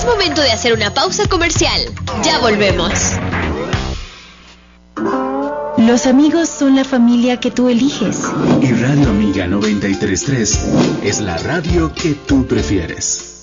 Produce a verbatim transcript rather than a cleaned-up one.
Es momento de hacer una pausa comercial. Ya volvemos. Los amigos son la familia que tú eliges. Y Radio Amiga noventa y tres punto tres es la radio que tú prefieres.